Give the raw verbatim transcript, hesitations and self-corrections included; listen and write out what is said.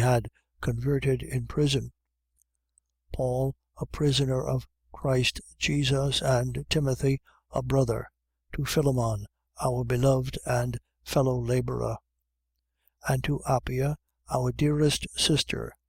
had converted in prison: Paul, a prisoner of Christ Jesus, and Timothy, a brother, to Philemon, our beloved and fellow labourer, and to Appia, our dearest sister,